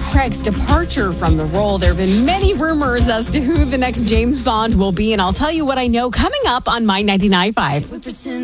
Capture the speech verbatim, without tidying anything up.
Craig's departure from the role. There have been many rumors as to who the next James Bond will be, and I'll tell you what I know coming up on My ninety-nine point five.